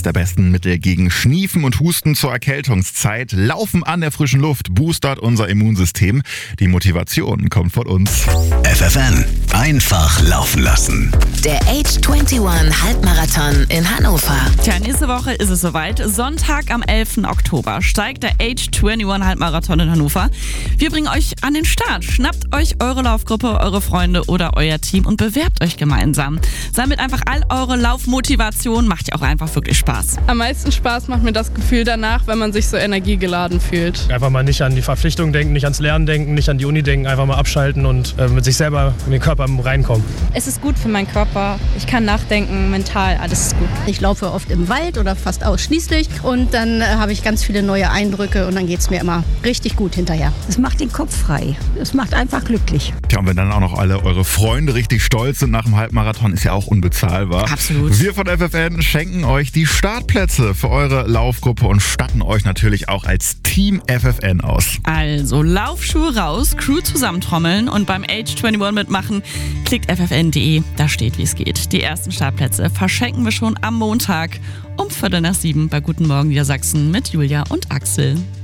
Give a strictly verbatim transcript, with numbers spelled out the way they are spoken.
der besten Mittel gegen Schniefen und Husten zur Erkältungszeit. Laufen an der frischen Luft boostert unser Immunsystem. Die Motivation kommt von uns. F F N, einfach laufen lassen. Der Age einundzwanzig Halbmarathon in Hannover. Tja, nächste Woche ist es soweit. Sonntag am elften Oktober steigt der Age einundzwanzig Halbmarathon in Hannover. Wir bringen euch an den Start. Schnappt euch eure Laufgruppe, eure Freunde oder euer Team und bewerbt euch gemeinsam. Sammelt einfach all eure Laufmotivation, macht ja auch einfach wirklich Spaß. Am meisten Spaß macht mir das Gefühl danach, wenn man sich so energiegeladen fühlt. Einfach mal nicht an die Verpflichtung denken, nicht ans Lernen denken, nicht an die Uni denken, einfach mal abschalten und äh, mit sich selber in den Körper reinkommen. Es ist gut für meinen Körper. Ich kann nachdenken, mental, alles ist gut. Ich laufe oft im Wald oder fast ausschließlich und dann äh, habe ich ganz viele neue Eindrücke und dann geht es mir immer richtig gut hinterher. Es macht den Kopf frei. Es macht einfach glücklich. Tja, und wenn dann auch noch alle eure Freunde richtig stolz sind nach dem Halbmarathon, ist ja auch unbezahlbar. Absolut. Wir von F F N schenken euch die Startplätze für eure Laufgruppe und statten euch natürlich auch als Team F F N aus. Also Laufschuhe raus, Crew zusammentrommeln und beim Age einundzwanzig mitmachen. Klickt f f n punkt d e, da steht, wie es geht. Die ersten Startplätze verschenken wir schon am Montag um Viertel nach sieben bei Guten Morgen Niedersachsen mit Julia und Axel.